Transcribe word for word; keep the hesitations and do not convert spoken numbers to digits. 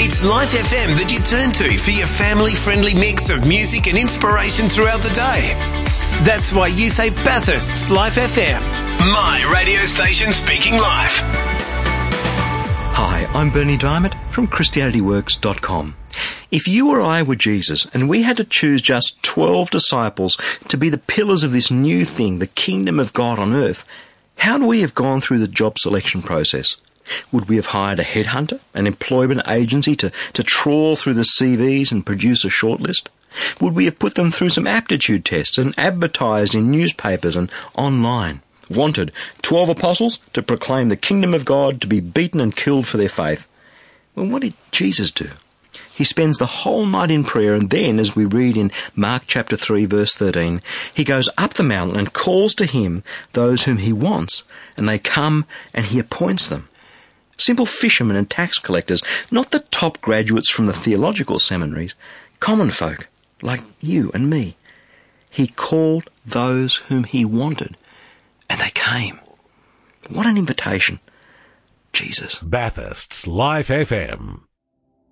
It's Life F M that you turn to for your family-friendly mix of music and inspiration throughout the day. That's why you say Bathurst's Life F M. My radio station speaking life. Hi, I'm Bernie Diamond from Christianity Works dot com. If you or I were Jesus and we had to choose just twelve disciples to be the pillars of this new thing, the kingdom of God on earth, how would we have gone through the job selection process? Would we have hired a headhunter, an employment agency to, to trawl through the C Vs and produce a shortlist? Would we have put them through some aptitude tests and advertised in newspapers and online? Wanted twelve apostles to proclaim the kingdom of God, to be beaten and killed for their faith. Well, what did Jesus do? He spends the whole night in prayer, and then, as we read in Mark chapter three, verse thirteen, he goes up the mountain and calls to him those whom he wants, and they come and he appoints them. Simple fishermen and tax collectors, not the top graduates from the theological seminaries, common folk like you and me. He called those whom he wanted, and they came. What an invitation. Jesus. Bathurst's Life F M.